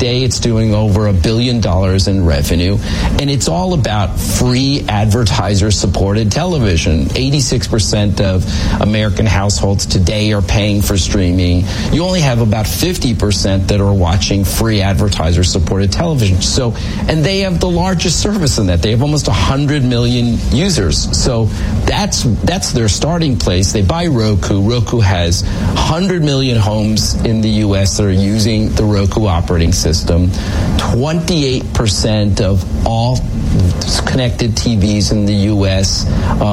Today it's doing over $1 billion in revenue, and it's all about free advertiser-supported television. 86% of American households today are paying for streaming. You only have about 50% that are watching free advertiser-supported television. So, and they have the largest service in that. They have almost 100 million users. So that's their starting place. They buy Roku. Roku has 100 million homes in the U.S. that are using the Roku operating system. 28% of all connected TVs in the U.S.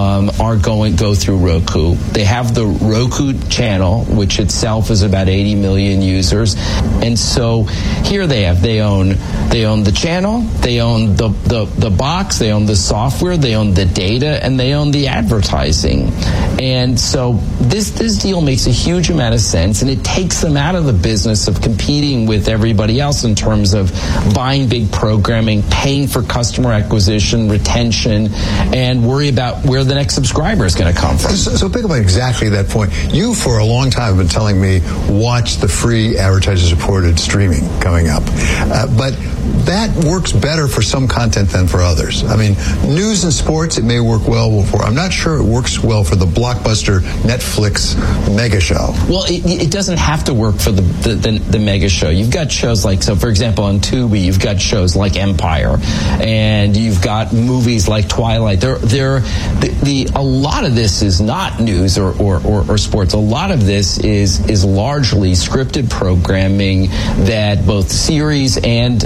go through Roku. They have the Roku channel, which itself is about 80 million users, and so here they own the channel, they own the box, they own the software, they own the data, and they own the advertising. And so this deal makes a huge amount of sense, and it takes them out of the business of competing with everybody else in terms of buying big programming, paying for customer acquisition, retention, and worry about where the next subscriber is going to come from. So pick up on exactly that point. You, for a long time, have been telling me, watch the free advertiser-supported streaming coming up. But that works better for some content than for others. I mean, news and sports, it may work well for. I'm not sure it works well for the blockbuster Netflix mega show. Well, it doesn't have to work for the mega show. You've got shows like, so for example, on Tubi, you've got shows like Empire, and you've got movies like Twilight. A lot of this is not news or sports. A lot of this is largely scripted programming that both series and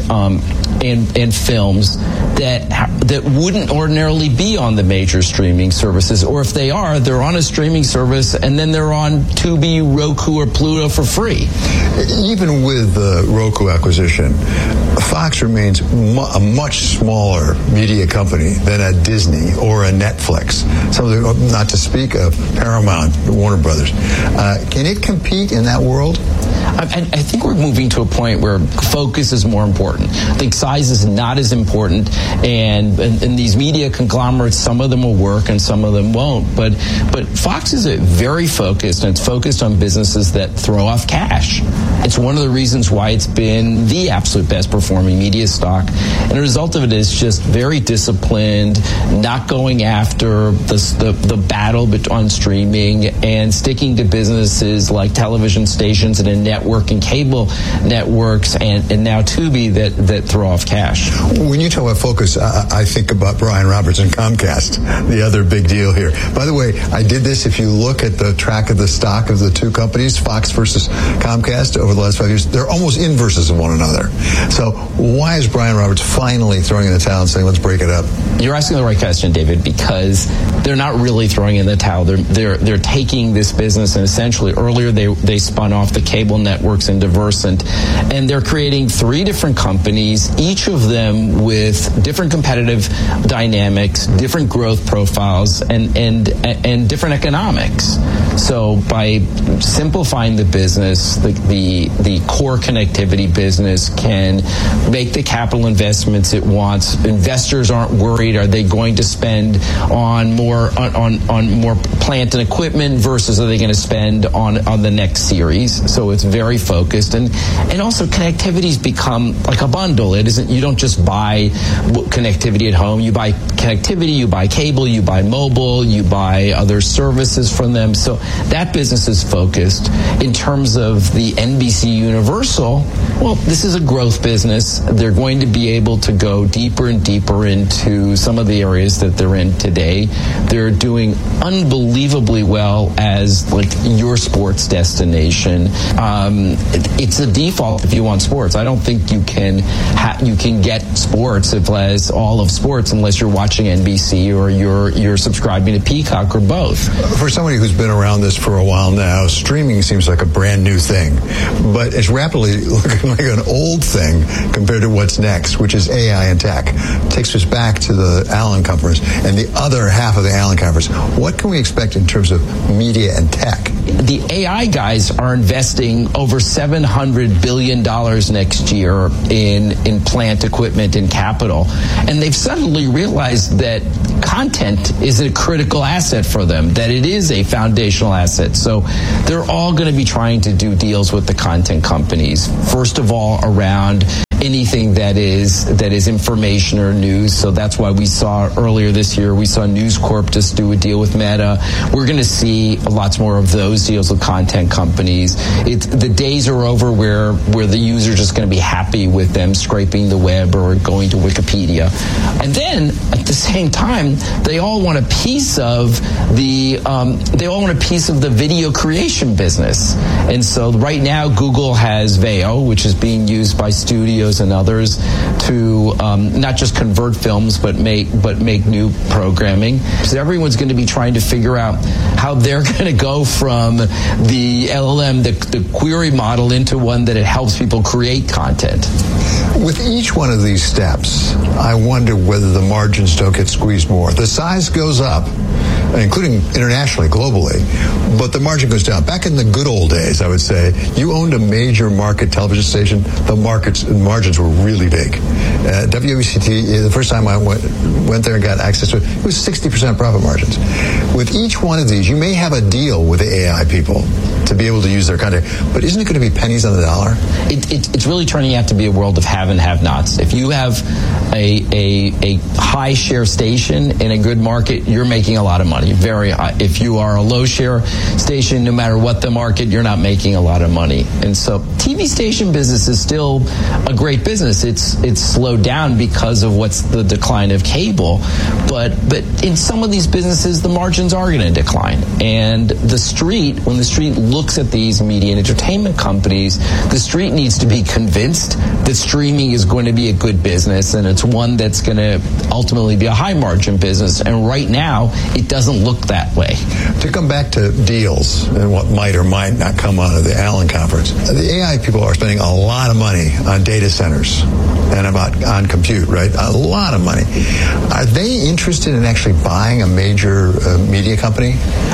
films that wouldn't ordinarily be on the major streaming services, or if they are, they're on a streaming service and then they're on Tubi, Roku, or Pluto for free. Even with the Roku acquisition, Fox remains a much smaller media company than a Disney or a Netflix. Not to speak of Paramount, Warner Brothers. Can it compete in that world? I think we're moving to a point where focus is more important. I think size is not as important, and these media conglomerates, some of them will work and some of them won't. But Fox is very focused, and it's focused on businesses that throw off cash. It's one of the reasons why it's been the absolute best performing media stock. And the result of it is just very disciplined, not going after the battle on streaming, and sticking to businesses like television stations and a network and cable networks and now Tubi that throw off cash. When you talk about focus, I think about Brian Roberts and Comcast, the other big deal here. By the way, I did this. If you look at the track of the stock of the two companies, Fox versus Comcast, over the last 5 years, they're almost inverses of one another. So why is Brian Roberts finally throwing in the towel and saying, let's break it up? You're asking the right question, David, because they're not really throwing in the towel. They're taking this business, and essentially earlier they spun off the cable networks into Versant, and they're creating 3 different companies, each of them with different competitive dynamics, different growth profiles, and different economics. So by simplifying the business, the core connectivity business can make the capital investments it wants. Investors aren't worried, are they going to spend on more plant and equipment versus are they going to spend on the next series? So it's very focused, and also connectivity's become like a bundle. It isn't, you don't just buy connectivity at home. You buy connectivity, you buy cable, you buy mobile, you buy other services from them. So that business is focused. In terms of the NBC Universal, well, this is a growth business. They're going to be able to go deeper and deeper into some of the areas that they're in today. They're doing unbelievably well as like your sports destination. It's a default if you want sports. I don't think you can get sports as all of sports unless you're watching NBC or you're subscribing to Peacock or both. For somebody who's been around this for a while now, streaming seems like a brand new thing, but it's rapidly looking like an old thing compared to what's next, which is AI and tech. It takes us back to the Allen Conference and the other half of the Allen Conference. What can we expect in terms of media and tech? The AI guys are investing over $700 billion next year in plant equipment and capital. And they've suddenly realized that content is a critical asset for them, that it is a foundational asset. So they're all going to be trying to do deals with the content companies. First of all, around anything that is information or news. So that's why we saw earlier this year, we saw News Corp just do a deal with Meta. We're going to see lots more of those deals with content companies. The days are over where the user is just going to be happy with them scraping the web or going to Wikipedia. And then at the same time, they all want a piece of the video creation business. And so right now, Google has Veo, which is being used by studios and others to not just convert films, but make new programming. So everyone's going to be trying to figure out how they're going to go from the LLM, the query model, into one that it helps people create content. With each one of these steps, I wonder whether the margins don't get squeezed more. The size goes up, including internationally, globally, but the margin goes down. Back in the good old days, I would say, you owned a major market television station, the margins were really big. WBCT, the first time I went there and got access to it, it was 60% profit margins. With each one of these, you may have a deal with the AI people to be able to use their content, but isn't it going to be pennies on the dollar? It's really turning out to be a world of have and have-nots. If you have a high share station in a good market, you're making a lot of money, very high. If you are a low share station, no matter what the market, you're not making a lot of money. And so TV station business is still a great business. It's slowed down because of what's the decline of cable, but in some of these businesses, the margins are going to decline. And the street, when the street looks at these media and entertainment companies, the street needs to be convinced that streaming is going to be a good business, and it's one that's going to ultimately be a high margin business. And right now, it doesn't look that way. To come back to deals and what might or might not come out of the Allen conference, the AI people are spending a lot of money on data centers and on compute, right? A lot of money. Are they interested in actually buying a major media company?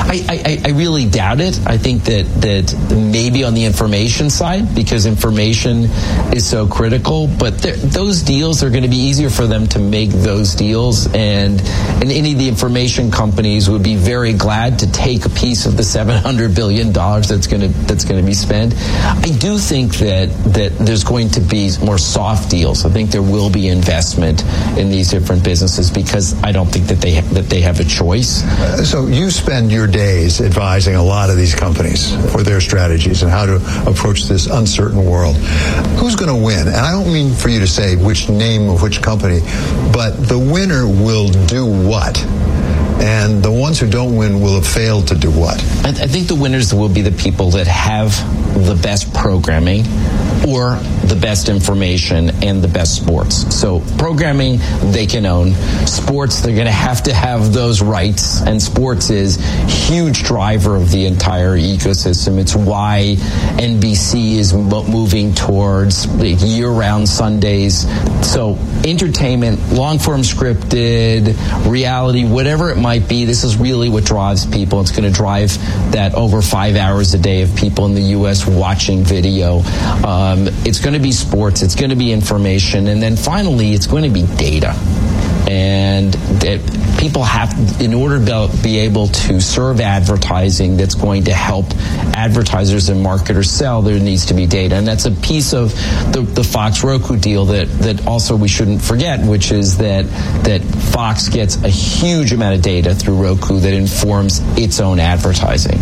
I really doubt it. I think that maybe on the information side, because information is so critical, but those deals are going to be easier for them to make those deals, and any of the information companies would be very glad to take a piece of the $700 billion that's going to be spent. I do think that there's going to be more soft deals. I think there will be investment in these different businesses because I don't think that they have a choice. So you spend your days advising a lot of these companies for their strategies and how to approach this uncertain world. Who's going to win? And I don't mean for you to say which name of which company, but the winner will do what? And the ones who don't win will have failed to do what? I think the winners will be the people that have the best programming or the best information and the best sports. So programming, they can own. Sports, they're going to have those rights. And sports is a huge driver of the entire ecosystem. It's why NBC is moving towards year-round Sundays. So entertainment, long-form scripted, reality, whatever it might be, this is really what drives people. It's going to drive that over 5 hours a day of people in the U.S. watching video. It's going to be sports, it's going to be information, and then finally it's going to be data. And people have, in order to be able to serve advertising that's going to help advertisers and marketers sell, there needs to be data. And that's a piece of the Fox-Roku deal that also we shouldn't forget, which is that Fox gets a huge amount of data through Roku that informs its own advertising.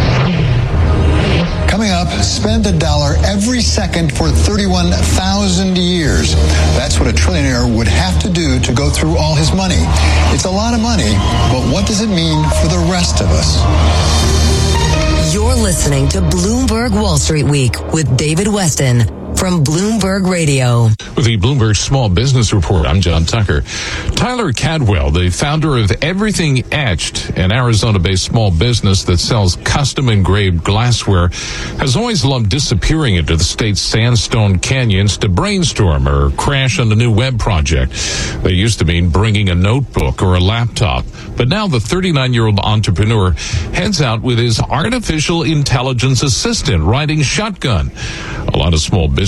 Coming up, spend $1 every second for 31,000 years. That's what a trillionaire would have to do to go through all his money. It's a lot of money, but what does it mean for the rest of us? You're listening to Bloomberg Wall Street Week with David Westin from Bloomberg Radio. With the Bloomberg Small Business Report, I'm John Tucker. Tyler Cadwell, the founder of Everything Etched, an Arizona-based small business that sells custom-engraved glassware, has always loved disappearing into the state's sandstone canyons to brainstorm or crash on a new web project. They used to mean bringing a notebook or a laptop. But now the 39-year-old entrepreneur heads out with his artificial intelligence assistant riding shotgun. A lot of small business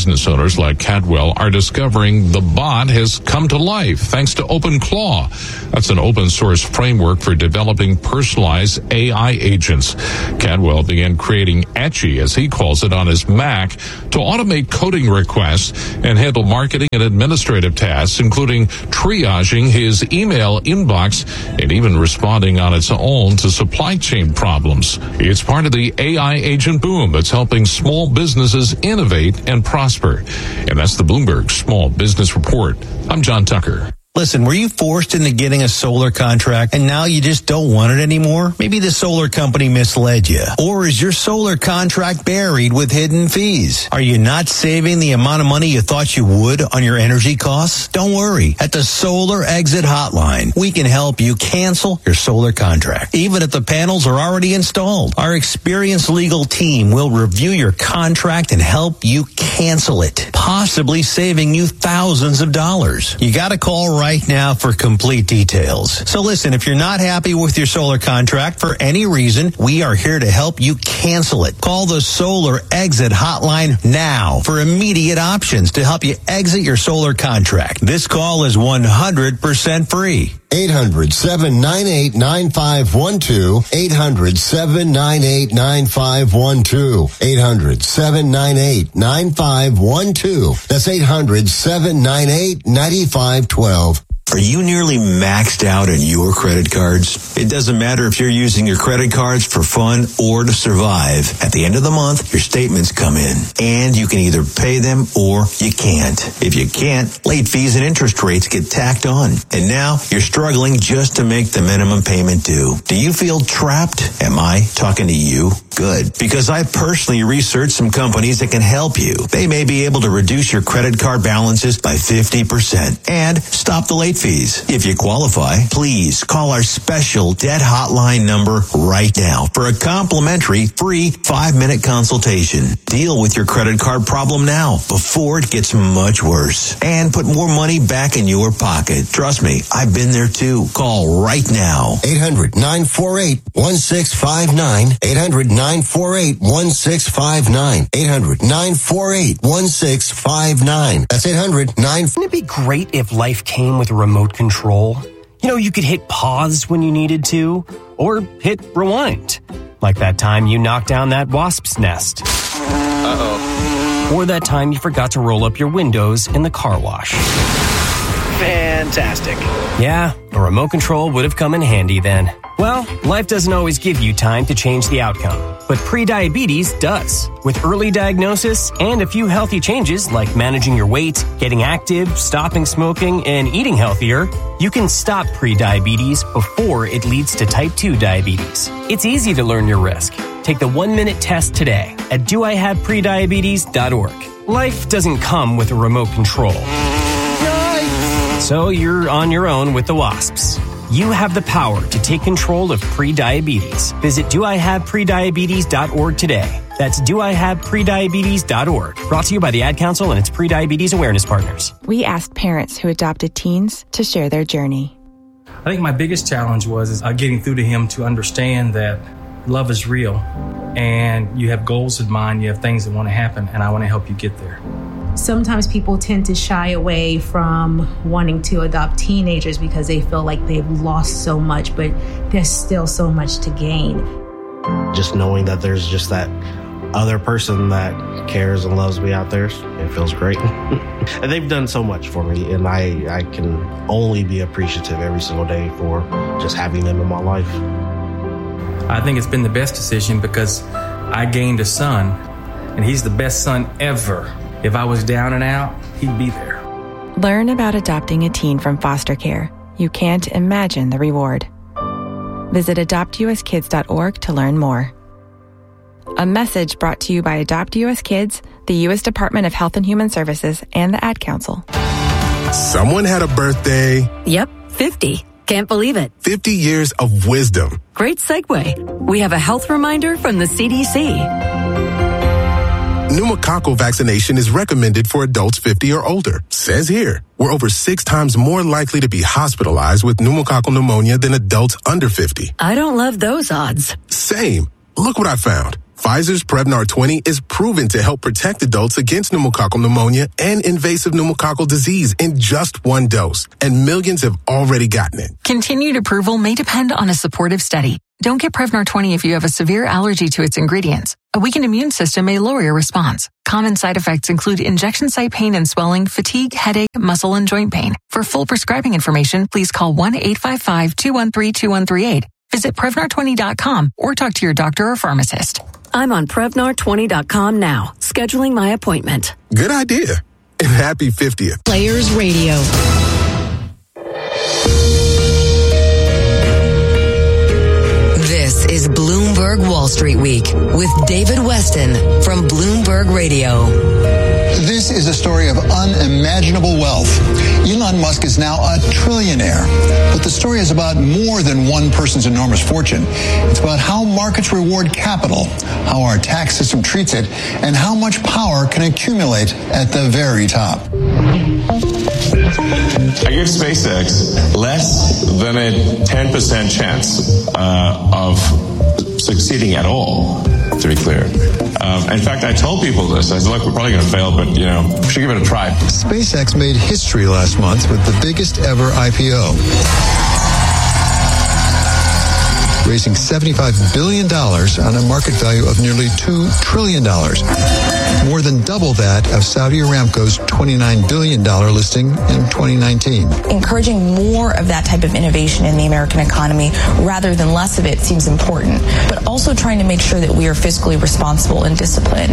business owners like Cadwell are discovering the bot has come to life thanks to OpenClaw. That's an open source framework for developing personalized AI agents. Cadwell began creating Etchy, as he calls it, on his Mac to automate coding requests and handle marketing and administrative tasks, including triaging his email inbox and even responding on its own to supply chain problems. It's part of the AI agent boom that's helping small businesses innovate and prosper. And that's the Bloomberg Small Business Report. I'm John Tucker. Listen, were you forced into getting a solar contract and now you just don't want it anymore? Maybe the solar company misled you. Or is your solar contract buried with hidden fees? Are you not saving the amount of money you thought you would on your energy costs? Don't worry. At the Solar Exit Hotline, we can help you cancel your solar contract, even if the panels are already installed. Our experienced legal team will review your contract and help you cancel it, possibly saving you thousands of dollars. You got to call right now for complete details. So listen, if you're not happy with your solar contract for any reason, we are here to help you cancel it. Call the Solar Exit Hotline now for immediate options to help you exit your solar contract. This call is 100% free. 800-798-9512. 800-798-9512. 800-798-9512. That's 800-798-9512. Are you nearly maxed out on your credit cards? It doesn't matter if you're using your credit cards for fun or to survive. At the end of the month, your statements come in, and you can either pay them or you can't. If you can't, late fees and interest rates get tacked on. And now you're struggling just to make the minimum payment due. Do you feel trapped? Am I talking to you? Good. Because I personally researched some companies that can help you. They may be able to reduce your credit card balances by 50% and stop the late fees. If you qualify, please call our special debt hotline number right now for a complimentary free 5-minute consultation. Deal with your credit card problem now before it gets much worse and put more money back in your pocket. Trust me, I've been there too. Call right now. 800-948-1659. 800-948-1659. 800-948-1659. That's 800-948. Wouldn't it be great if life came with a remote control? You know, you could hit pause when you needed to, or hit rewind. Like that time you knocked down that wasp's nest. Uh-oh. Or that time you forgot to roll up your windows in the car wash. Fantastic. Yeah, a remote control would have come in handy then. Well, life doesn't always give you time to change the outcome, but prediabetes does. With early diagnosis and a few healthy changes like managing your weight, getting active, stopping smoking, and eating healthier, you can stop prediabetes before it leads to type 2 diabetes. It's easy to learn your risk. Take the 1-minute test today at doihaveprediabetes.org. Life doesn't come with a remote control. So you're on your own with the wasps. You have the power to take control of prediabetes. Visit doihaveprediabetes.org today. That's doihaveprediabetes.org. Brought to you by the Ad Council and its Prediabetes Awareness Partners. We asked parents who adopted teens to share their journey. I think my biggest challenge was getting through to him to understand that love is real and you have goals in mind, you have things that want to happen, and I want to help you get there. Sometimes people tend to shy away from wanting to adopt teenagers because they feel like they've lost so much, but there's still so much to gain. Just knowing that there's just that other person that cares and loves me out there, it feels great. And they've done so much for me, and I can only be appreciative every single day for just having them in my life. I think it's been the best decision because I gained a son, and he's the best son ever. If I was down and out, he'd be there. Learn about adopting a teen from foster care. You can't imagine the reward. Visit adoptuskids.org to learn more. A message brought to you by Adopt US Kids, the U.S. Department of Health and Human Services, and the Ad Council. Someone had a birthday. Yep, 50. Can't believe it. 50 years of wisdom. Great segue. We have a health reminder from the CDC. Pneumococcal vaccination is recommended for adults 50 or older. Says here, we're over 6 times more likely to be hospitalized with pneumococcal pneumonia than adults under 50. I don't love those odds. Same. Look what I found. Pfizer's Prevnar 20 is proven to help protect adults against pneumococcal pneumonia and invasive pneumococcal disease in just one dose, and millions have already gotten it. Continued approval may depend on a supportive study. Don't get Prevnar 20 if you have a severe allergy to its ingredients. A weakened immune system may lower your response. Common side effects include injection site pain and swelling, fatigue, headache, muscle and joint pain. For full prescribing information, please call 1-855-213-2138. Visit Prevnar20.com or talk to your doctor or pharmacist. I'm on Prevnar20.com now, scheduling my appointment. Good idea. And happy 50th. Players Radio. This is Bloomberg Wall Street Week with David Weston from Bloomberg Radio. This is a story of unimaginable wealth. Elon Musk is now a trillionaire. But the story is about more than one person's enormous fortune. It's about how markets reward capital, how our tax system treats it, and how much power can accumulate at the very top. I give SpaceX less than a 10% chance of succeeding at all, to be clear. In fact, I told people this. I said, look, we're probably going to fail, but, we should give it a try. SpaceX made history last month with the biggest ever IPO, raising $75 billion on a market value of nearly $2 trillion, more than double that of Saudi Aramco's $29 billion listing in 2019. Encouraging more of that type of innovation in the American economy rather than less of it seems important, but also trying to make sure that we are fiscally responsible and disciplined.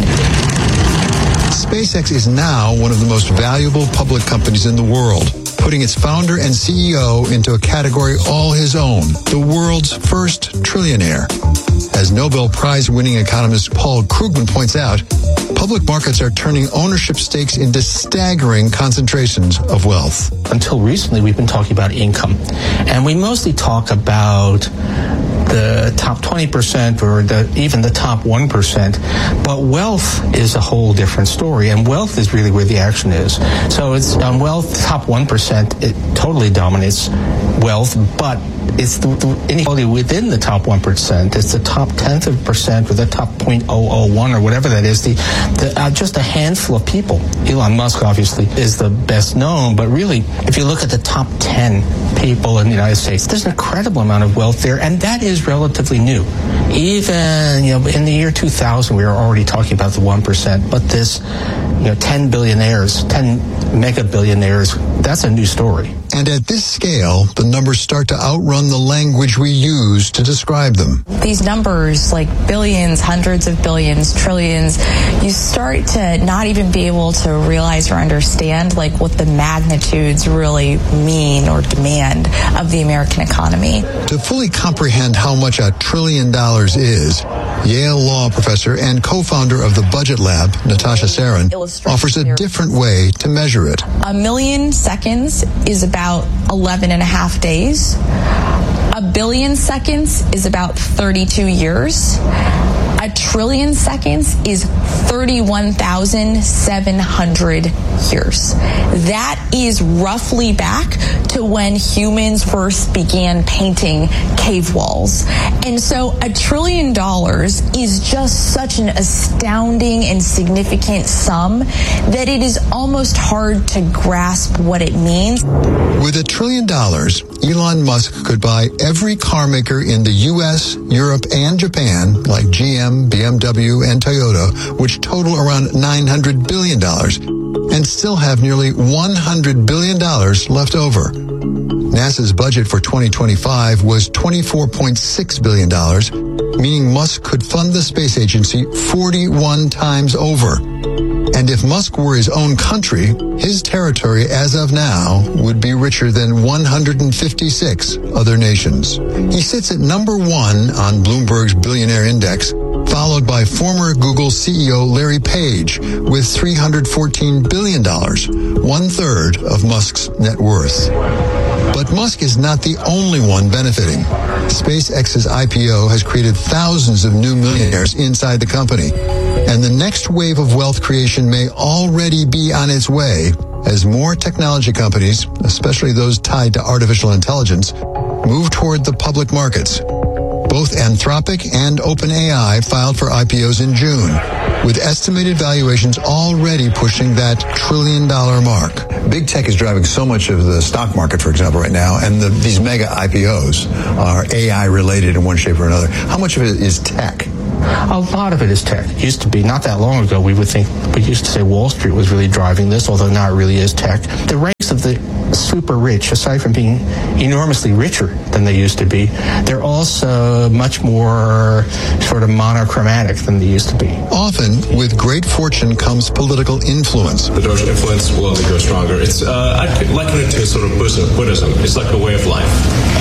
SpaceX is now one of the most valuable public companies in the world, putting its founder and CEO into a category all his own, the world's first trillionaire. As Nobel Prize-winning economist Paul Krugman points out, public markets are turning ownership stakes into staggering concentrations of wealth. Until recently, we've been talking about income, and we mostly talk about the top 20% or even the top 1%. But wealth is a whole different story, and wealth is really where the action is. So it's wealth, top 1%, it totally dominates wealth, but it's the inequality within the top 1%. It's the top 10th of percent or the top 0.001 or whatever that is. Just a handful of people. Elon Musk obviously is the best known, but really, if you look at the top 10 people in the United States, there's an incredible amount of wealth there, and that is relatively new. Even in the year 2000, we were already talking about the 1%, but this 10 billionaires, 10 mega billionaires, that's a new story. And at this scale, the numbers start to outrun the language we use to describe them. These numbers, like billions, hundreds of billions, trillions, you start to not even be able to realize or understand like what the magnitudes really mean or demand of the American economy. To fully comprehend how much $1 trillion is, Yale law professor and co-founder of the Budget Lab, Natasha Sarin, offers a different way to measure it. 1 million seconds is about 11 and a half days. 1 billion seconds is about 32 years. 1 trillion seconds is 31,700 years. That is roughly back to when humans first began painting cave walls. And so $1 trillion is just such an astounding and significant sum that it is almost hard to grasp what it means. With $1 trillion, Elon Musk could buy every car maker in the U.S., Europe, and Japan, like GM, BMW, and Toyota, which total around $900 billion, and still have nearly $100 billion left over. NASA's budget for 2025 was $24.6 billion, meaning Musk could fund the space agency 41 times over. And if Musk were his own country, his territory as of now would be richer than 156 other nations. He sits at number 1 on Bloomberg's Billionaire Index, followed by former Google CEO Larry Page with $314 billion, 1/3 of Musk's net worth. But Musk is not the only one benefiting. SpaceX's IPO has created thousands of new millionaires inside the company. And the next wave of wealth creation may already be on its way as more technology companies, especially those tied to artificial intelligence, move toward the public markets. Both Anthropic and OpenAI filed for IPOs in June, with estimated valuations already pushing that $1 trillion mark. Big tech is driving so much of the stock market, for example, right now, and these mega IPOs are AI-related in one shape or another. How much of it is tech? A lot of it is tech. It used to be, not that long ago, we used to say Wall Street was really driving this, although now it really is tech. The ranks of the super rich, aside from being enormously richer than they used to be, they're also much more sort of monochromatic than they used to be. Often, with great fortune comes political influence. The Doge influence will only grow stronger. I'd liken it to sort of Buddhism. It's like a way of life.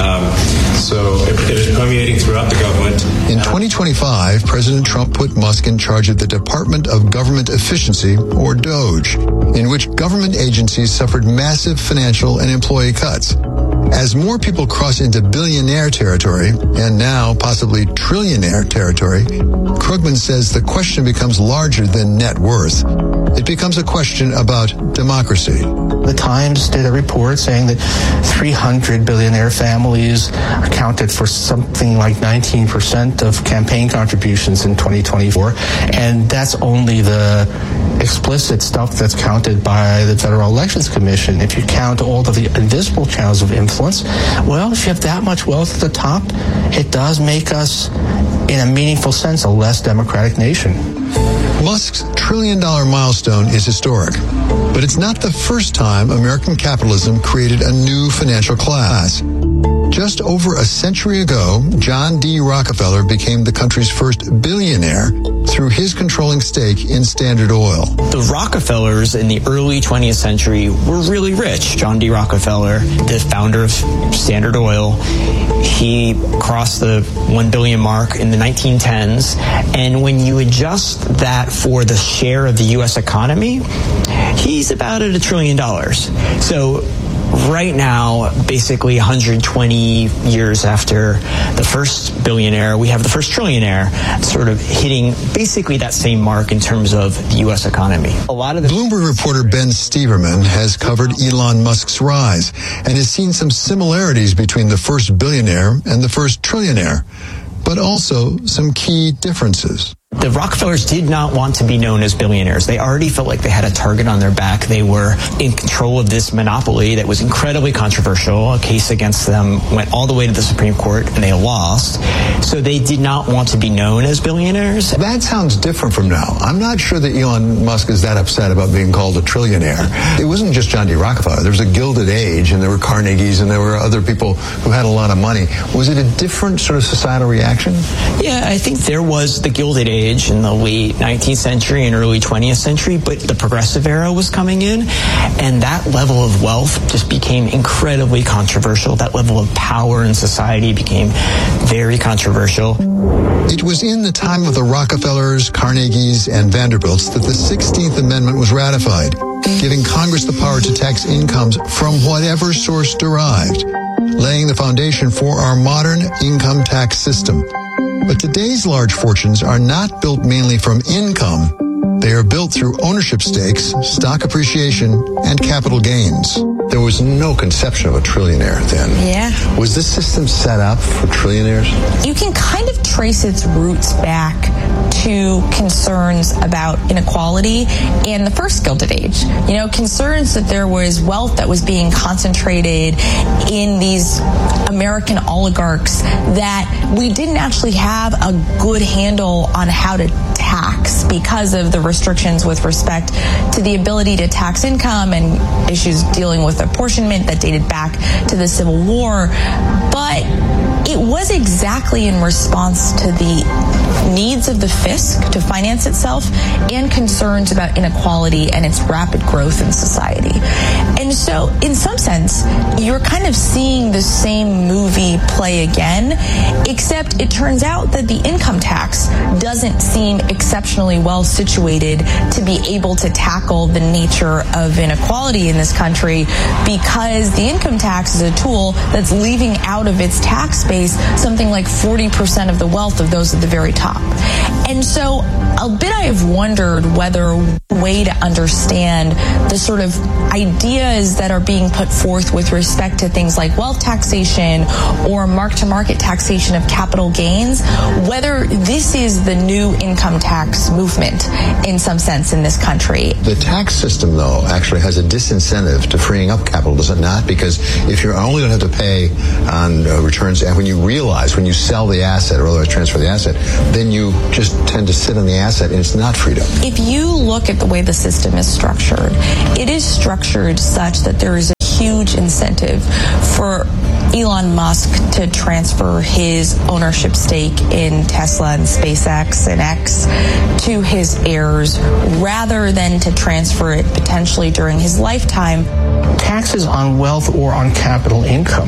So it is permeating throughout the government. In 2025, President Trump put Musk in charge of the Department of Government Efficiency, or DOGE, in which government agencies suffered massive financial and employee cuts. As more people cross into billionaire territory, and now possibly trillionaire territory, Krugman says the question becomes larger than net worth. It becomes a question about democracy. The Times did a report saying that 300 billionaire families accounted for something like 19% of campaign contributions in 2024, and that's only the explicit stuff that's counted by the Federal Elections Commission. If you count all of the invisible channels of influence, well, if you have that much wealth at the top, it does make us, in a meaningful sense, a less democratic nation. Musk's $1 trillion milestone is historic, but it's not the first time American capitalism created a new financial class. Just over a century ago, John D. Rockefeller became the country's first billionaire through his controlling stake in Standard Oil. The Rockefellers in the early 20th century were really rich. John D. Rockefeller, the founder of Standard Oil, he crossed the 1 billion mark in the 1910s. And when you adjust that for the share of the U.S. economy, he's about at $1 trillion. So right now, basically 120 years after the first billionaire, we have the first trillionaire sort of hitting basically that same mark in terms of the U.S. economy. Bloomberg reporter Ben Steverman has covered Elon Musk's rise and has seen some similarities between the first billionaire and the first trillionaire, but also some key differences. The Rockefellers did not want to be known as billionaires. They already felt like they had a target on their back. They were in control of this monopoly that was incredibly controversial. A case against them went all the way to the Supreme Court, and they lost. So they did not want to be known as billionaires. That sounds different from now. I'm not sure that Elon Musk is that upset about being called a trillionaire. It wasn't just John D. Rockefeller. There was a Gilded Age, and there were Carnegies, and there were other people who had a lot of money. Was it a different sort of societal reaction? Yeah, I think there was the Gilded Age in the late 19th century and early 20th century, but the progressive era was coming in, and that level of wealth just became incredibly controversial. That level of power in society became very controversial. It was in the time of the Rockefellers, Carnegies, and Vanderbilts that the 16th Amendment was ratified, giving Congress the power to tax incomes from whatever source derived, laying the foundation for our modern income tax system. But today's large fortunes are not built mainly from income. They are built through ownership stakes, stock appreciation, and capital gains. There was no conception of a trillionaire then. Yeah. Was this system set up for trillionaires? You can kind of trace its roots back to concerns about inequality and the first Gilded Age. You know, concerns that there was wealth that was being concentrated in these American oligarchs that we didn't actually have a good handle on how to tax because of the restrictions with respect to the ability to tax income and issues dealing with apportionment that dated back to the Civil War. But it was exactly in response to the needs of the fisc to finance itself and concerns about inequality and its rapid growth in society. And so, in some sense, you're kind of seeing the same movie play again, except it turns out that the income tax doesn't seem exceptionally well situated to be able to tackle the nature of inequality in this country, because the income tax is a tool that's leaving out of its tax base something like 40% of the wealth of those at the very top. And so a bit I have wondered whether a way to understand the sort of ideas that are being put forth with respect to things like wealth taxation or mark-to-market taxation of capital gains, whether this is the new income tax movement in some sense in this country. The tax system, though, actually has a disincentive to freeing up capital, does it not? Because if you're only going to have to pay on returns, and when you sell the asset or otherwise transfer the asset, then you just tend to sit on the asset and it's not freed up. If you look at the way the system is structured, it is structured such that there is a huge incentive for Elon Musk to transfer his ownership stake in Tesla and SpaceX and X to his heirs rather than to transfer it potentially during his lifetime. Taxes on wealth or on capital income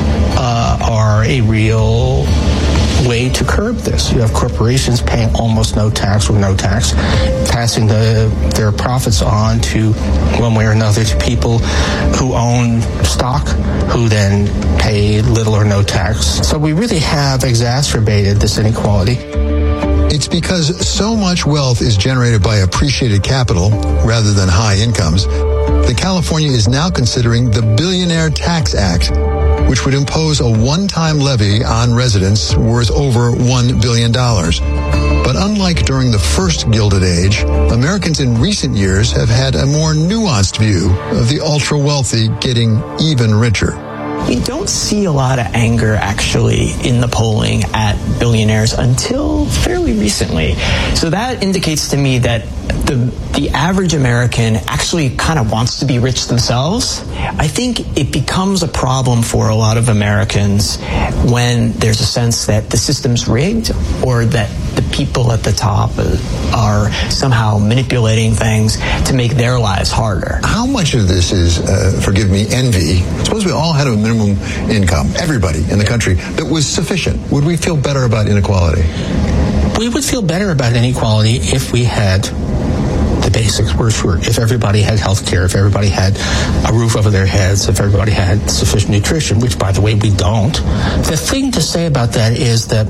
are a real way to curb this. You have corporations paying almost no tax or no tax, passing their profits on to one way or another to people who own stock, who then pay little or no tax. So we really have exacerbated this inequality. It's because so much wealth is generated by appreciated capital rather than high incomes that California is now considering the Billionaire Tax Act, which would impose a one-time levy on residents worth over $1 billion. But unlike during the first Gilded Age, Americans in recent years have had a more nuanced view of the ultra-wealthy getting even richer. We don't see a lot of anger actually in the polling at billionaires until fairly recently. So that indicates to me that the average American actually kind of wants to be rich themselves. I think it becomes a problem for a lot of Americans when there's a sense that the system's rigged or that the people at the top are somehow manipulating things to make their lives harder. How much of this is, forgive me, envy? Suppose we all had a minimum income, everybody in the country, that was sufficient. Would we feel better about inequality? We would feel better about inequality if we had the basics were sure. If everybody had health care, if everybody had a roof over their heads, if everybody had sufficient nutrition, which, by the way, we don't. The thing to say about that is that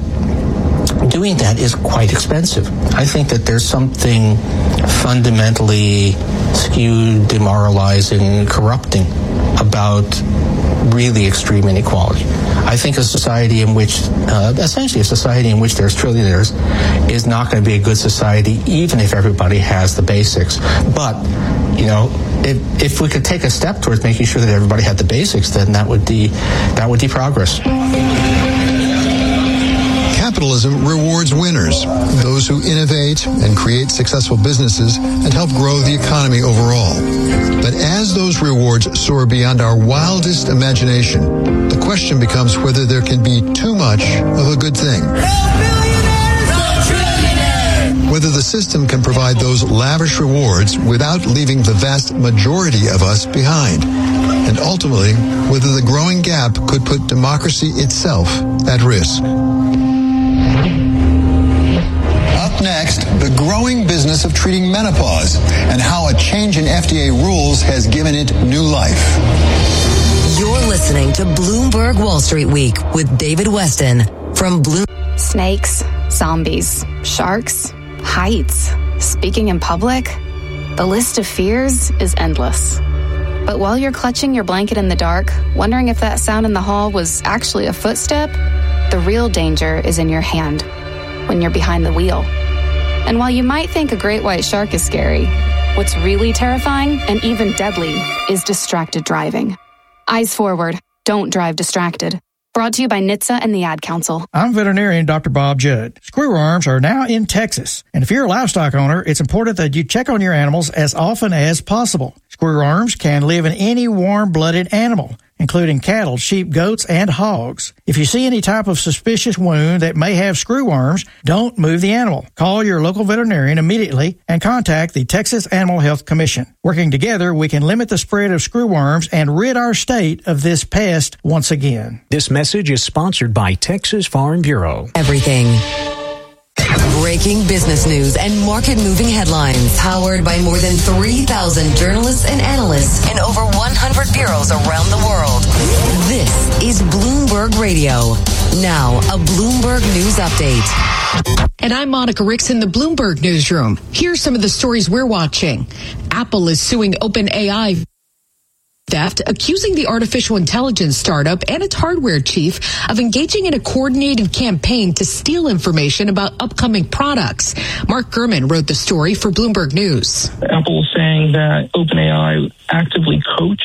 doing that is quite expensive. I think that there's something fundamentally skewed, demoralizing, corrupting about really extreme inequality. I think a society in which, essentially a society in which there's trillionaires is not going to be a good society even if everybody has the basics. But, you know, if we could take a step towards making sure that everybody had the basics, then that would be progress. Capitalism rewards winners, those who innovate and create successful businesses and help grow the economy overall. But as those rewards soar beyond our wildest imagination, the question becomes whether there can be too much of a good thing. Whether the system can provide those lavish rewards without leaving the vast majority of us behind. And ultimately, whether the growing gap could put democracy itself at risk. Next, the growing business of treating menopause and how a change in FDA rules has given it new life. You're listening to Bloomberg Wall Street Week with David Weston from Bloomberg. Snakes, zombies, sharks, heights, speaking in public. The list of fears is endless. But while you're clutching your blanket in the dark, wondering if that sound in the hall was actually a footstep, the real danger is in your hand when you're behind the wheel. And while you might think a great white shark is scary, what's really terrifying and even deadly is distracted driving. Eyes forward. Don't drive distracted. Brought to you by NHTSA and the Ad Council. I'm veterinarian Dr. Bob Judd. Screwworms are now in Texas. And if you're a livestock owner, it's important that you check on your animals as often as possible. Screwworms can live in any warm-blooded animal, including cattle, sheep, goats, and hogs. If you see any type of suspicious wound that may have screwworms, don't move the animal. Call your local veterinarian immediately and contact the Texas Animal Health Commission. Working together, we can limit the spread of screwworms and rid our state of this pest once again. This message is sponsored by Texas Farm Bureau. Everything. Breaking business news and market-moving headlines. Powered by more than 3,000 journalists and analysts in over 100 bureaus around the world. This is Bloomberg Radio. Now, a Bloomberg News Update. And I'm Monica Ricks in the Bloomberg Newsroom. Here's some of the stories we're watching. Apple is suing OpenAI theft, accusing the artificial intelligence startup and its hardware chief of engaging in a coordinated campaign to steal information about upcoming products. Mark Gurman wrote the story for Bloomberg News. Apple saying that OpenAI actively coached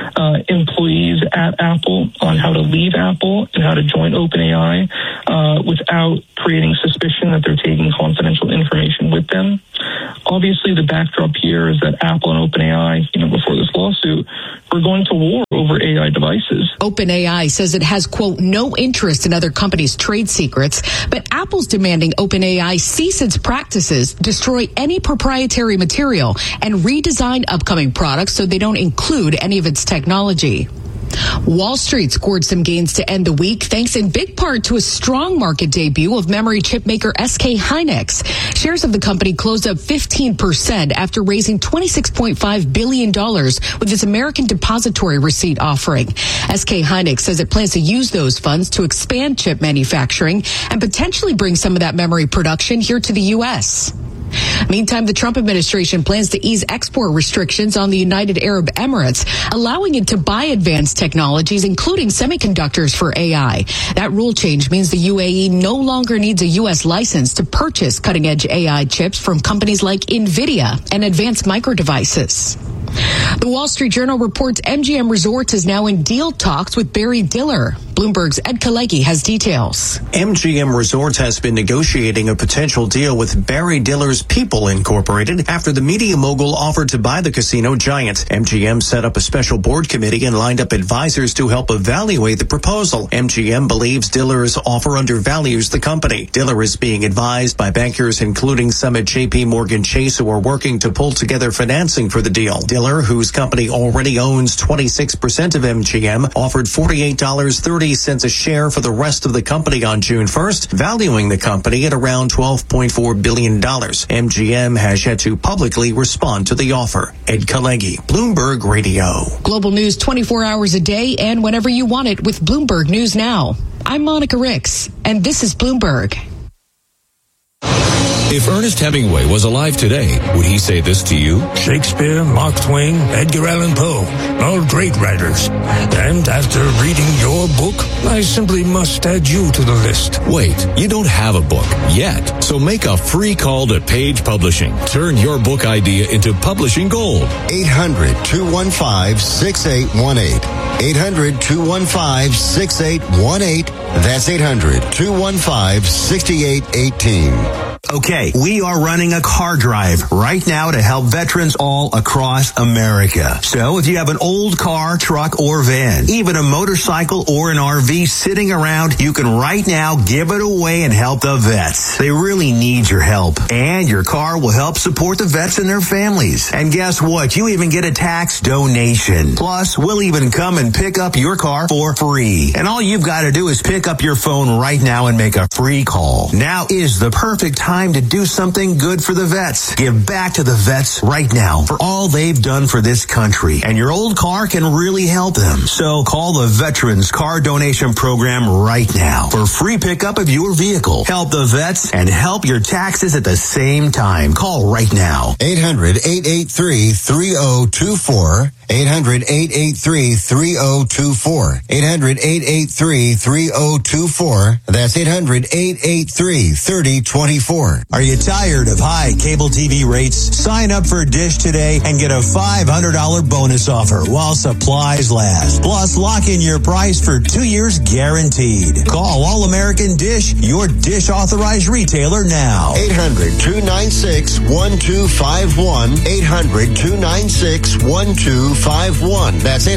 employees at Apple on how to leave Apple and how to join OpenAI without creating suspicion that they're taking confidential information with them. Obviously, the backdrop here is that Apple and OpenAI, before this lawsuit, were going to war over AI devices. OpenAI says it has, quote, no interest in other companies' trade secrets, but Apple's demanding OpenAI cease its practices, destroy any proprietary material, and redesign upcoming products so they don't include any of its technology. Wall Street scored some gains to end the week, thanks in big part to a strong market debut of memory chip maker SK Hynix. Shares of the company closed up 15% after raising $26.5 billion with its American Depository Receipt offering. SK Hynix says it plans to use those funds to expand chip manufacturing and potentially bring some of that memory production here to the U.S. Meantime, the Trump administration plans to ease export restrictions on the United Arab Emirates, allowing it to buy advanced technologies, including semiconductors for AI. That rule change means the UAE no longer needs a U.S. license to purchase cutting-edge AI chips from companies like NVIDIA and Advanced Micro Devices. The Wall Street Journal reports MGM Resorts is now in deal talks with Barry Diller. Bloomberg's Ed Kalegi has details. MGM Resorts has been negotiating a potential deal with Barry Diller's People Incorporated after the media mogul offered to buy the casino giant. MGM set up a special board committee and lined up advisors to help evaluate the proposal. MGM believes Diller's offer undervalues the company. Diller is being advised by bankers including some at JP Morgan Chase who are working to pull together financing for the deal. Diller, whose company already owns 26% of MGM, offered $48.30 a share for the rest of the company on June 1st, valuing the company at around $12.4 billion. MGM has yet to publicly respond to the offer. Ed Kalegi, Bloomberg Radio. Global news 24 hours a day and whenever you want it with Bloomberg News Now. I'm Monica Ricks, and this is Bloomberg. If Ernest Hemingway was alive today, would he say this to you? Shakespeare, Mark Twain, Edgar Allan Poe, all great writers. And after reading your book, I simply must add you to the list. Wait, you don't have a book yet. So make a free call to Page Publishing. Turn your book idea into publishing gold. 800-215-6818. 800-215-6818. That's 800-215-6818. Okay, we are running a car drive right now to help veterans all across America. So if you have an old car, truck, or van, even a motorcycle or an RV sitting around, you can right now give it away and help the vets. They really need your help. And your car will help support the vets and their families. And guess what? You even get a tax donation. Plus, we'll even come and pick up your car for free. And all you've got to do is pick up your phone right now and make a free call. Now is the perfect time to do something good for the vets. Give back to the vets right now for all they've done for this country. And your old car can really help them. So call the Veterans Car Donation Program right now for free pickup of your vehicle. Help the vets and help your taxes at the same time. Call right now. 800-883-3024. 800-883-3024. 800-883-3024. That's 800-883-3024. Are you tired of high cable TV rates? Sign up for Dish today and get a $500 bonus offer while supplies last. Plus, lock in your price for 2 years guaranteed. Call All American Dish, your Dish authorized retailer now. 800-296-1251. 800-296-1251. That's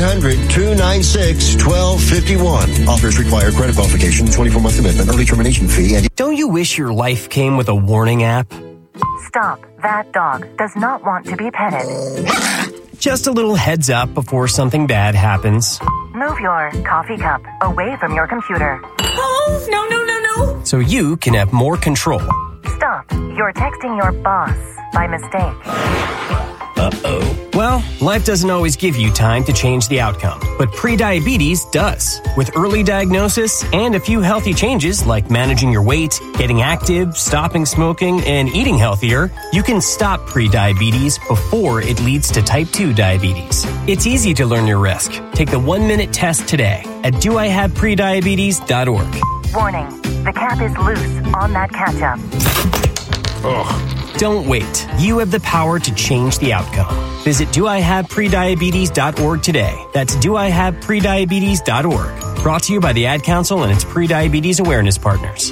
800-296-1251. Offers require credit qualification, 24-month commitment, early termination fee, and... Don't you wish your life came with a warning app? Stop. That dog does not want to be petted. Just a little heads up before something bad happens. Move your coffee cup away from your computer. Oh, no. So you can have more control. Stop. You're texting your boss by mistake. Uh-oh. Well, life doesn't always give you time to change the outcome, but prediabetes does. With early diagnosis and a few healthy changes like managing your weight, getting active, stopping smoking, and eating healthier, you can stop prediabetes before it leads to type 2 diabetes. It's easy to learn your risk. Take the 1-minute test today at doihaveprediabetes.org. Warning, the cap is loose on that ketchup. Ugh. Don't wait. You have the power to change the outcome. Visit doihaveprediabetes.org today. That's doihaveprediabetes.org. Brought to you by the Ad Council and its prediabetes awareness partners.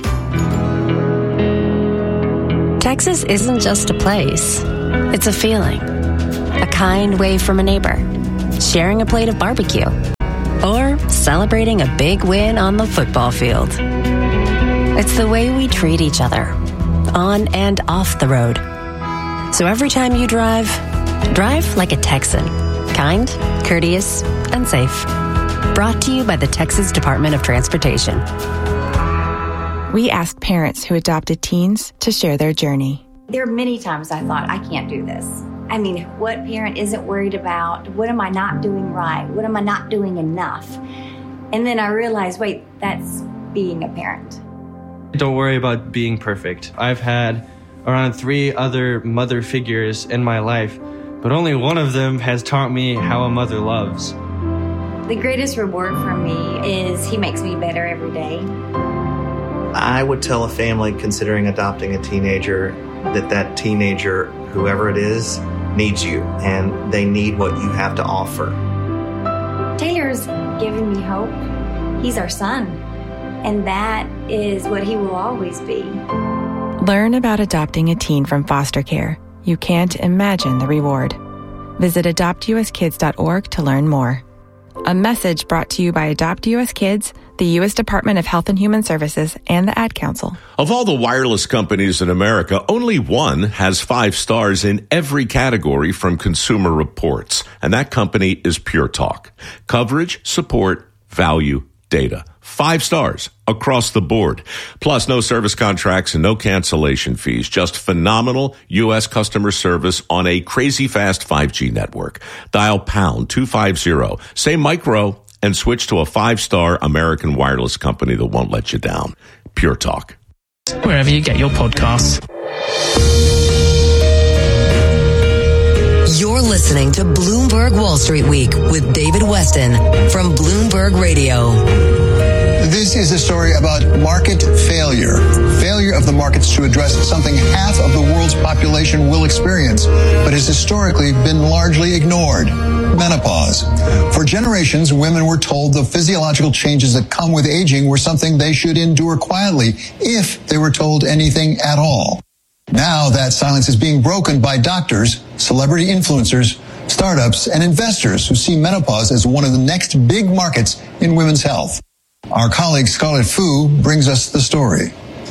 Texas isn't just a place. It's a feeling. A kind wave from a neighbor. Sharing a plate of barbecue. Or celebrating a big win on the football field. It's the way we treat each other. On and off the road. So every time you drive like a Texan. Kind, courteous, and safe. Brought to you by the Texas Department of Transportation. We asked parents who adopted teens to share their journey. There are many times I thought, I can't do this. I mean, what parent isn't worried about? What am I not doing right? What am I not doing enough? And then I realized, wait, that's being a parent. Don't worry about being perfect. I've had around 3 other mother figures in my life, but only one of them has taught me how a mother loves. The greatest reward for me is he makes me better every day. I would tell a family considering adopting a teenager that teenager, whoever it is, needs you, and they need what you have to offer. Taylor's giving me hope. He's our son. And that is what he will always be. Learn about adopting a teen from foster care. You can't imagine the reward. Visit adoptuskids.org to learn more. A message brought to you by Adopt US Kids, the U.S. Department of Health and Human Services, and the Ad Council. Of all the wireless companies in America, only one has 5 stars in every category from Consumer Reports, and that company is Pure Talk. Coverage, support, value, data. 5 stars across the board. Plus, no service contracts and no cancellation fees. Just phenomenal U.S. customer service on a crazy fast 5G network. Dial pound 250. Say micro and switch to a 5-star American wireless company that won't let you down. Pure Talk. Wherever you get your podcasts. You're listening to Bloomberg Wall Street Week with David Weston from Bloomberg Radio. This is a story about market failure. Failure of the markets to address something half of the world's population will experience, but has historically been largely ignored. Menopause. For generations, women were told the physiological changes that come with aging were something they should endure quietly, if they were told anything at all. Now that silence is being broken by doctors, celebrity influencers, startups, and investors who see menopause as one of the next big markets in women's health. Our colleague Scarlett Fu brings us the story.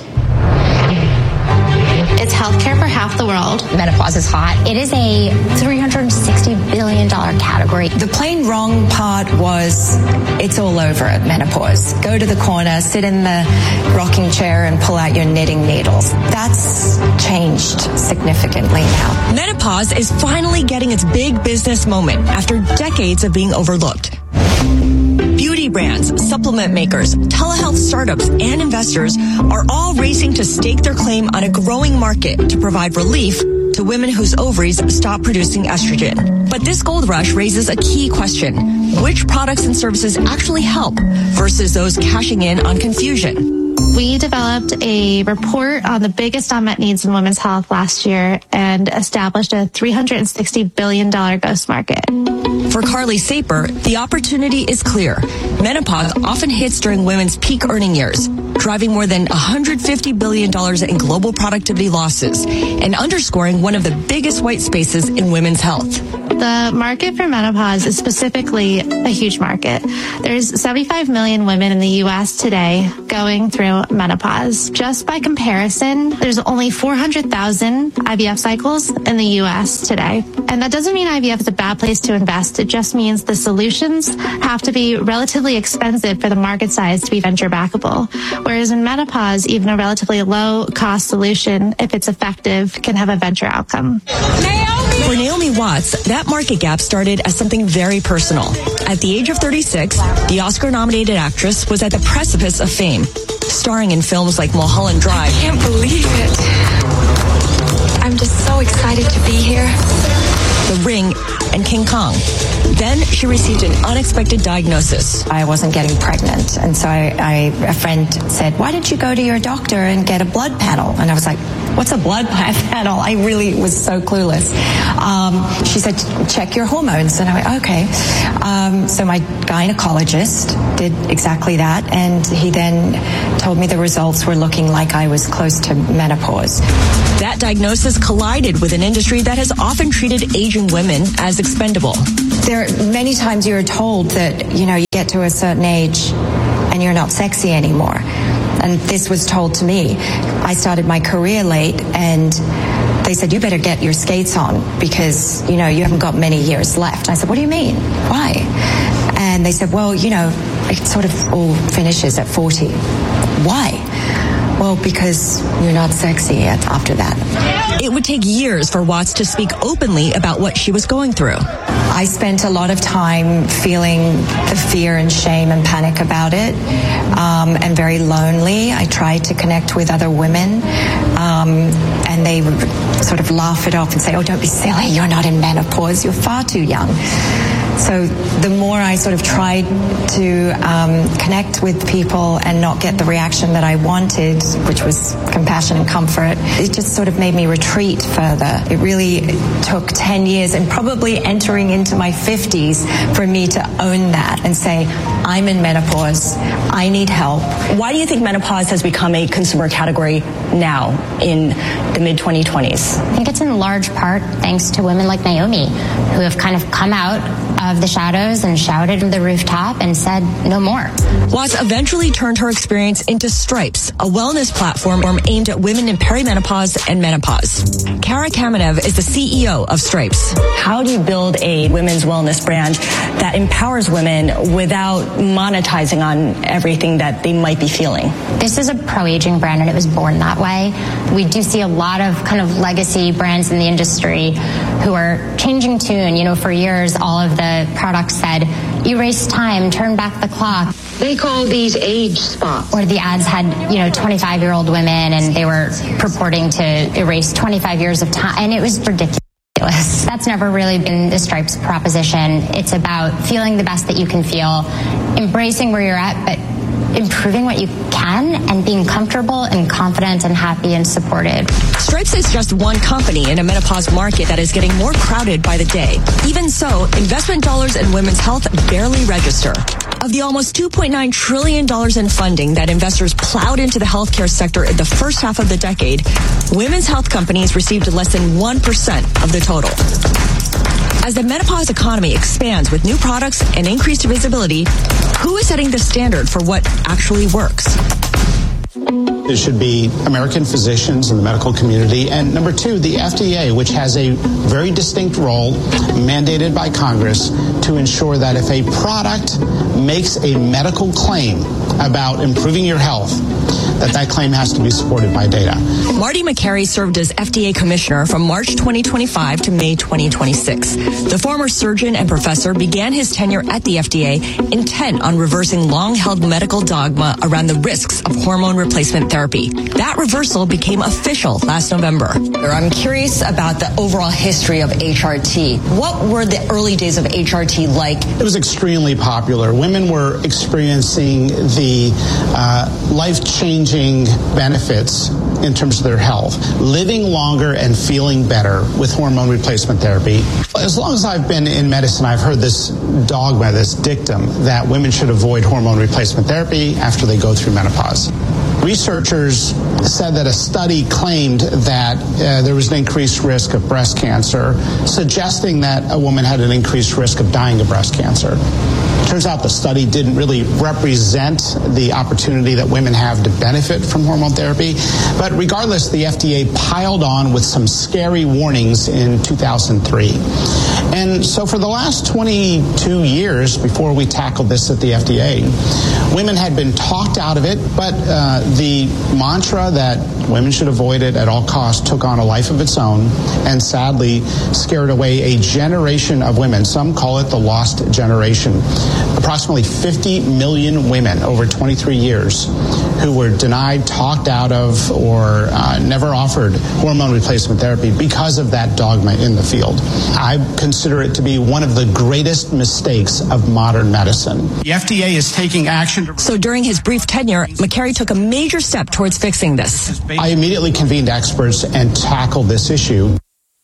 It's healthcare for half the world. Menopause is hot. It is a $360 billion category. The plain wrong part was it's all over at menopause. Go to the corner, sit in the rocking chair and pull out your knitting needles. That's changed significantly now. Menopause is finally getting its big business moment after decades of being overlooked. Beauty brands, supplement makers, telehealth startups, and investors are all racing to stake their claim on a growing market to provide relief to women whose ovaries stop producing estrogen. But this gold rush raises a key question. Which products and services actually help versus those cashing in on confusion? We developed a report on the biggest unmet needs in women's health last year and established a $360 billion ghost market. For Carly Saper, the opportunity is clear. Menopause often hits during women's peak earning years, driving more than $150 billion in global productivity losses and underscoring one of the biggest white spaces in women's health. The market for menopause is specifically a huge market. There's 75 million women in the U.S. today going through menopause. Just by comparison, there's only 400,000 IVF cycles in the U.S. today. And that doesn't mean IVF is a bad place to invest. It just means the solutions have to be relatively expensive for the market size to be venture backable. Whereas in menopause, even a relatively low cost solution, if it's effective, can have a venture outcome. For Naomi Watts, that market gap started as something very personal. At the age of 36, the Oscar-nominated actress was at the precipice of fame, starring in films like Mulholland Drive. I can't believe it. I'm just so excited to be here. The Ring, and King Kong. Then she received an unexpected diagnosis. I wasn't getting pregnant, and so a friend said, why don't you go to your doctor and get a blood panel? And I was like, what's a blood panel? I really was so clueless. She said, check your hormones. And I went, okay. So my gynecologist did exactly that, and he then told me the results were looking like I was close to menopause. That diagnosis collided with an industry that has often treated aging women as expendable. There are many times you're told that, you get to a certain age and you're not sexy anymore. And this was told to me. I started my career late, and they said, you better get your skates on because, you haven't got many years left. I said, what do you mean? Why? And they said, well, it sort of all finishes at 40. Why? Well, because you're not sexy yet after that. It would take years for Watts to speak openly about what she was going through. I spent a lot of time feeling the fear and shame and panic about it, and very lonely. I tried to connect with other women, and they would sort of laugh it off and say, oh, don't be silly, you're not in menopause, you're far too young. So the more I sort of tried to connect with people and not get the reaction that I wanted, which was compassion and comfort, it just sort of made me retreat further. It really took 10 years and probably entering into my 50s for me to own that and say, I'm in menopause, I need help. Why do you think menopause has become a consumer category now in the mid-2020s? I think it's in large part thanks to women like Naomi, who have kind of come out of the shadows and shouted from the rooftop and said, no more. Watts eventually turned her experience into Stripes, a wellness platform aimed at women in perimenopause and menopause. Kara Kamenev is the CEO of Stripes. How do you build a women's wellness brand that empowers women without monetizing on everything that they might be feeling? This is a pro-aging brand, and it was born that way. We do see a lot of kind of legacy brands in the industry who are changing tune. For years, all of the products said, erase time, turn back the clock. They call these age spots. Or the ads had, 25-year-old women, and they were purporting to erase 25 years of time, and it was ridiculous. That's never really been the Stripes proposition. It's about feeling the best that you can feel, embracing where you're at, but improving what you can and being comfortable and confident and happy and supported. Stripes is just one company in a menopause market that is getting more crowded by the day. Even so, investment dollars in women's health barely register. Of the almost $2.9 trillion in funding that investors plowed into the healthcare sector in the first half of the decade, women's health companies received less than 1% of the total. As the menopause economy expands with new products and increased visibility, who is setting the standard for what actually works? It should be American physicians and the medical community. And number two, the FDA, which has a very distinct role mandated by Congress to ensure that if a product makes a medical claim about improving your health, that claim has to be supported by data. Marty Makary served as FDA commissioner from March 2025 to May 2026. The former surgeon and professor began his tenure at the FDA intent on reversing long-held medical dogma around the risks of hormone replacement therapy. That reversal became official last November. I'm curious about the overall history of HRT. What were the early days of HRT like? It was extremely popular. Women were experiencing the life-changing benefits in terms of their health, living longer and feeling better with hormone replacement therapy. As long as I've been in medicine, I've heard this dogma, this dictum, that women should avoid hormone replacement therapy after they go through menopause. Researchers said that a study claimed that there was an increased risk of breast cancer, suggesting that a woman had an increased risk of dying of breast cancer. Turns out the study didn't really represent the opportunity that women have to benefit from hormone therapy. But regardless, the FDA piled on with some scary warnings in 2003. And so for the last 22 years before we tackled this at the FDA, women had been talked out of it, but the mantra that women should avoid it at all costs took on a life of its own and sadly scared away a generation of women. Some call it the lost generation. Approximately 50 million women over 23 years who were denied, talked out of, or never offered hormone replacement therapy because of that dogma in the field. I consider it to be one of the greatest mistakes of modern medicine. The FDA is taking action. So during his brief tenure, McCary took a major step towards fixing this. I immediately convened experts and tackled this issue.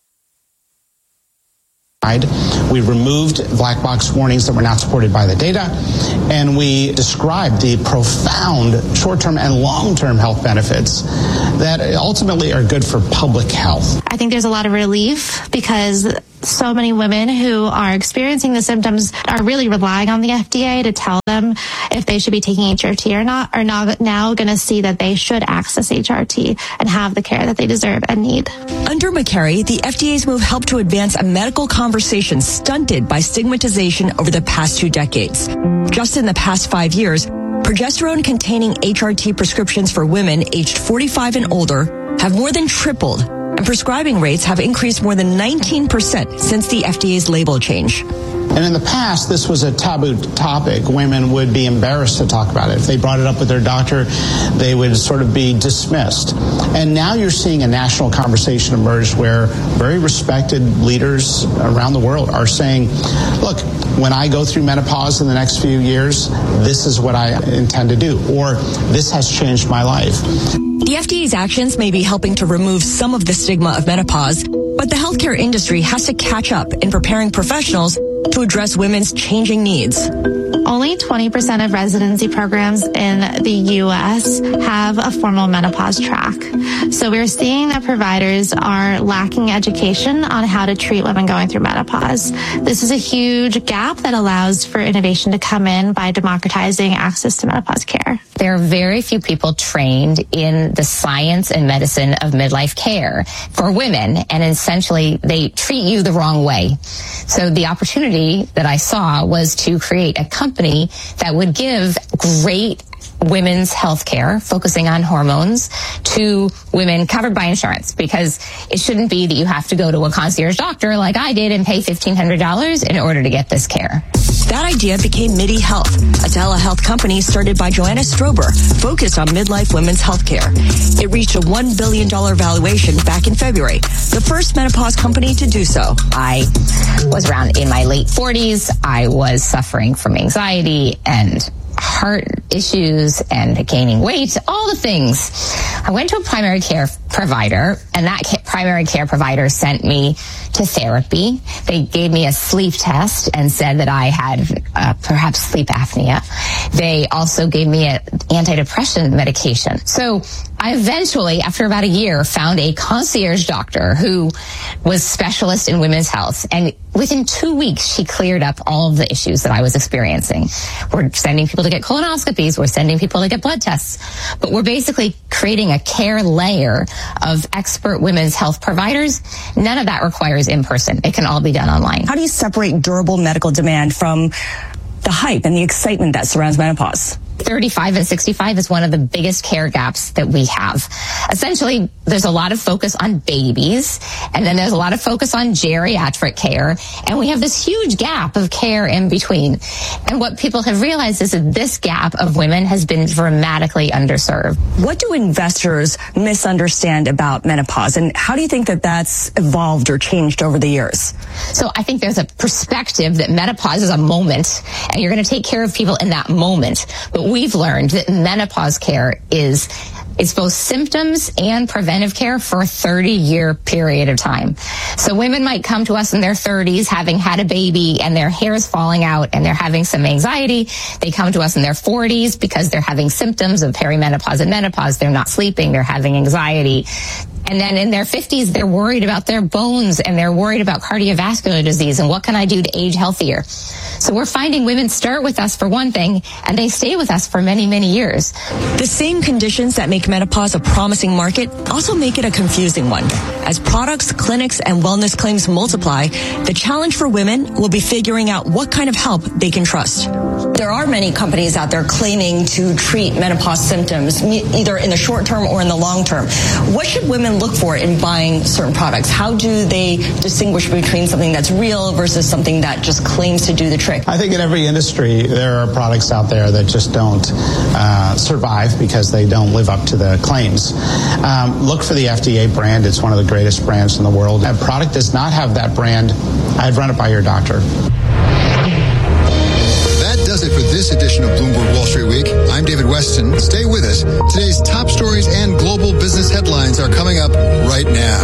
We removed black box warnings that were not supported by the data, and we described the profound short-term and long-term health benefits that ultimately are good for public health. I think there's a lot of relief because so many women who are experiencing the symptoms are really relying on the FDA to tell them if they should be taking HRT or not, are now going to see that they should access HRT and have the care that they deserve and need. Under McCary, the FDA's move helped to advance a medical conversation stunted by stigmatization over the past 2 decades. Just in the past 5 years, progesterone-containing HRT prescriptions for women aged 45 and older have more than tripled, and prescribing rates have increased more than 19% since the FDA's label change. And in the past, this was a taboo topic. Women would be embarrassed to talk about it. If they brought it up with their doctor, they would sort of be dismissed. And now you're seeing a national conversation emerge where very respected leaders around the world are saying, look, when I go through menopause in the next few years, this is what I intend to do, or this has changed my life. The FDA's actions may be helping to remove some of the stigma of menopause, but the healthcare industry has to catch up in preparing professionals to address women's changing needs. Only 20% of residency programs in the U.S. have a formal menopause track. So we're seeing that providers are lacking education on how to treat women going through menopause. This is a huge gap that allows for innovation to come in by democratizing access to menopause care. There are very few people trained in the science and medicine of midlife care for women, and essentially they treat you the wrong way. So the opportunity that I saw was to create a company that would give great women's health care, focusing on hormones, to women covered by insurance, because it shouldn't be that you have to go to a concierge doctor like I did and pay $1,500 in order to get this care. That idea became MIDI Health, a telehealth company started by Joanna Strober, focused on midlife women's health care. It reached a $1 billion valuation back in February, the first menopause company to do so. I was around in my late 40s. I was suffering from anxiety and heart issues and gaining weight, all the things. I went to a primary care provider, and that primary care provider sent me to therapy. They gave me a sleep test and said that I had perhaps sleep apnea. They also gave me an antidepressant medication. So I eventually, after about a year, found a concierge doctor who was specialist in women's health. And within 2 weeks, she cleared up all of the issues that I was experiencing. We're sending people to get colonoscopies. We're sending people to get blood tests. But we're basically creating a care layer of expert women's health providers. None of that requires in-person. It can all be done online. How do you separate durable medical demand from the hype and the excitement that surrounds menopause? 35 and 65 is one of the biggest care gaps that we have. Essentially, there's a lot of focus on babies, and then there's a lot of focus on geriatric care, and we have this huge gap of care in between. And what people have realized is that this gap of women has been dramatically underserved. What do investors misunderstand about menopause, and how do you think that that's evolved or changed over the years? So I think there's a perspective that menopause is a moment, and you're going to take care of people in that moment. But we've learned that menopause care is both symptoms and preventive care for a 30-year period of time. So women might come to us in their 30s having had a baby and their hair is falling out and they're having some anxiety. They come to us in their 40s because they're having symptoms of perimenopause and menopause. They're not sleeping. They're having anxiety. And then in their 50s, they're worried about their bones and they're worried about cardiovascular disease and what can I do to age healthier. So we're finding women start with us for one thing and they stay with us for many, many years. The same conditions that make menopause a promising market also make it a confusing one. As products, clinics, and wellness claims multiply, the challenge for women will be figuring out what kind of help they can trust. There are many companies out there claiming to treat menopause symptoms, either in the short term or in the long term. What should women look for in buying certain products? How do they distinguish between something that's real versus something that just claims to do the trick? I think in every industry, there are products out there that just don't survive because they don't live up to the claims. Look for the FDA brand. It's one of the greatest brands in the world. If a product does not have that brand, I'd run it by your doctor. That does it for this edition of Bloomberg Wall Street Week. I'm David Weston. Stay with us. Today's top stories and global business headlines are coming up right now.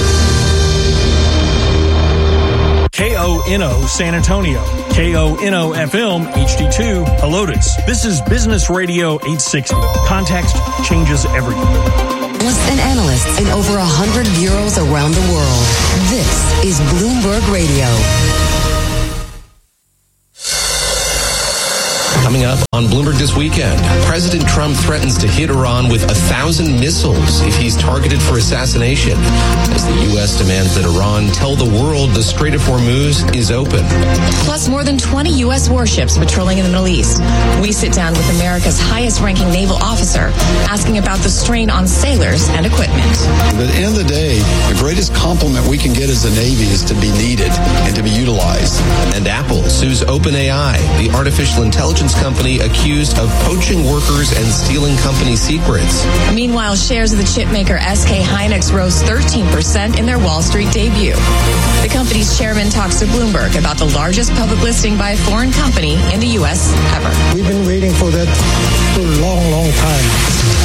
KONO San Antonio, KONO FM HD2 Helotes. This is Business Radio 860. Context changes everything. And analysts in over 100 bureaus around the world. This is Bloomberg Radio. Coming up on Bloomberg this weekend, President Trump threatens to hit Iran with 1,000 missiles if he's targeted for assassination, as the U.S. demands that Iran tell the world the Strait of Hormuz is open. Plus, more than 20 U.S. warships patrolling in the Middle East. We sit down with America's highest-ranking naval officer, asking about the strain on sailors and equipment. But at the end of the day, the greatest compliment we can get as a Navy is to be needed and to be utilized. And Apple sues OpenAI, the artificial intelligence company accused of poaching workers and stealing company secrets. Meanwhile, shares of the chipmaker SK Hynix rose 13% in their Wall Street debut. The company's chairman talks to Bloomberg about the largest public listing by a foreign company in the U.S. ever. We've been waiting for that for a long, long time.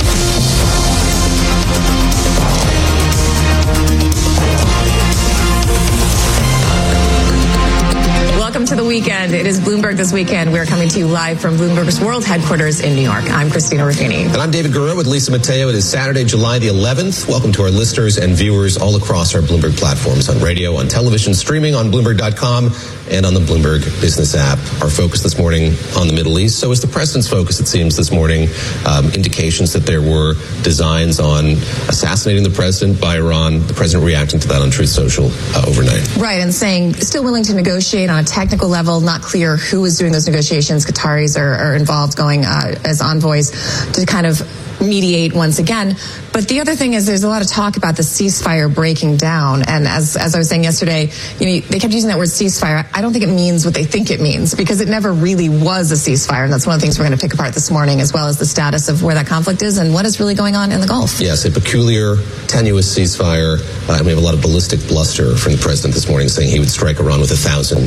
Welcome to the weekend. It is Bloomberg This Weekend. We're coming to you live from Bloomberg's world headquarters in New York. I'm Christina Ruffini. And I'm David Gura with Lisa Mateo. It is Saturday, July the 11th. Welcome to our listeners and viewers all across our Bloomberg platforms, on radio, on television, streaming on Bloomberg.com, and on the Bloomberg Business app. Our focus this morning on the Middle East. So is the president's focus, it seems, this morning. Indications that there were designs on assassinating the president by Iran. The president reacting to that on Truth Social overnight. Right, and saying still willing to negotiate on a technical level. Not clear who is doing those negotiations. Qataris are involved, going as envoys to kind of mediate once again. But the other thing is there's a lot of talk about the ceasefire breaking down. And as I was saying yesterday, they kept using that word ceasefire. I don't think it means what they think it means, because it never really was a ceasefire. And that's one of the things we're going to pick apart this morning, as well as the status of where that conflict is and what is really going on in the Gulf. Yes, a peculiar, tenuous ceasefire. And we have a lot of ballistic bluster from the president this morning saying he would strike Iran with 1,000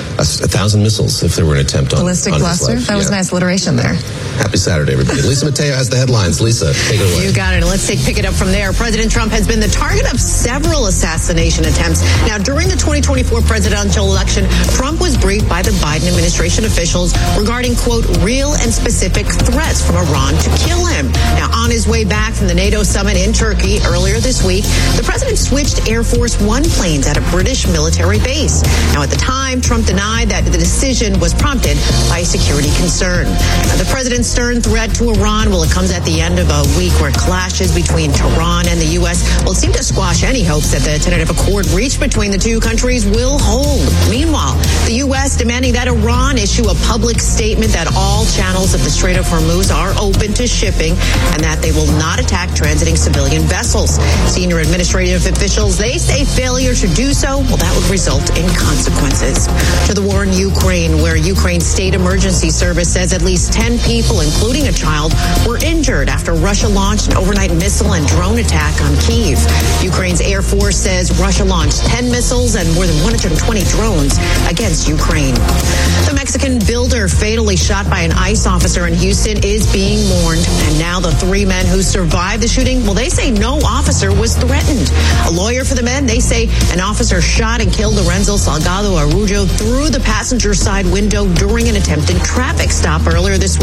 missiles if there were an attempt on ballistic bluster. That was nice alliteration there. Happy Saturday, everybody. Lisa Mateo has the headlines. Lisa, take it away. You got it. Let's pick it up from there. President Trump has been the target of several assassination attempts. Now, during the 2024 presidential election, Trump was briefed by the Biden administration officials regarding, quote, real and specific threats from Iran to kill him. Now, on his way back from the NATO summit in Turkey earlier this week, the president switched Air Force One planes at a British military base. Now, at the time, Trump denied that the decision was prompted by a security concern. Now, the president's stern threat to Iran, well, it comes at the end of a week where clashes between Tehran and the U.S. will seem to squash any hopes that the tentative accord reached between the two countries will hold. Meanwhile, the U.S. demanding that Iran issue a public statement that all channels of the Strait of Hormuz are open to shipping and that they will not attack transiting civilian vessels. Senior administrative officials, they say failure to do so, well, that would result in consequences. To the war in Ukraine, where Ukraine's state emergency service says at least 10 people, including a child, were injured after Russia launched an overnight missile and drone attack on Kyiv. Ukraine's Air Force says Russia launched 10 missiles and more than 120 drones against Ukraine. The Mexican builder fatally shot by an ICE officer in Houston is being mourned. And now the three men who survived the shooting, well, they say no officer was threatened. A lawyer for the men, they say an officer shot and killed Lorenzo Salgado Araujo through the passenger side window during an attempted traffic stop earlier this week.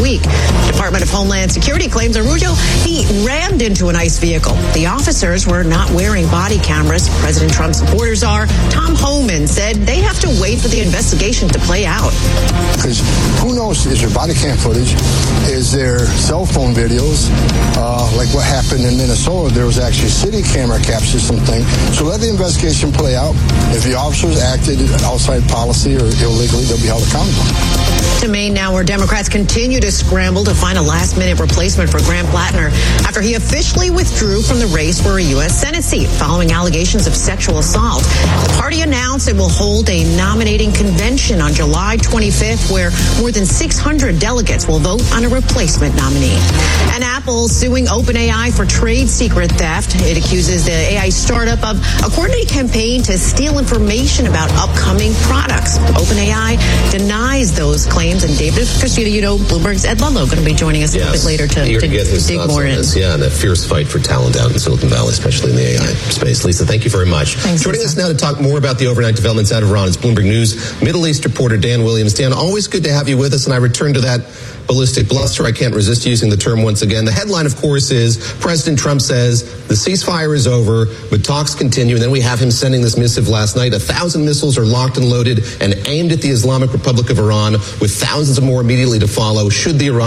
Department of Homeland Security claims Araujo, he rammed into an ICE vehicle. The officers were not wearing body cameras. President Trump's supporters are. Tom Homan said they have to wait for the investigation to play out. Because who knows, is there body cam footage? Is there cell phone videos? Like what happened in Minnesota, there was actually city camera captured something. So let the investigation play out. If the officers acted outside policy or illegally, they'll be held accountable. To Maine now, where Democrats continue to scramble to find a last-minute replacement for Grant Plattner after he officially withdrew from the race for a U.S. Senate seat following allegations of sexual assault. The party announced it will hold a nominating convention on July 25th, where more than 600 delegates will vote on a replacement nominee. And Apple suing OpenAI for trade secret theft. It accuses the AI startup of a coordinated campaign to steal information about upcoming products. OpenAI denies those claims. And David Castillo, Bloomberg's Ed Ludlow, going to be joining us a little bit later to get his dig thoughts more on in. this. Yeah, and that fierce fight for talent out in Silicon Valley, especially in the AI space. Lisa, thank you very much. Thanks, Joining Lisa. us now to talk more about the overnight developments out of Iran is Bloomberg News Middle East reporter Dan Williams. Dan, always good to have you with us, and I return to that ballistic bluster. I can't resist using the term once again. The headline, of course, is President Trump says the ceasefire is over, but talks continue. And then we have him sending this missive last night. 1,000 missiles are locked and loaded and aimed at the Islamic Republic of Iran, with thousands of more immediately to follow should the Iran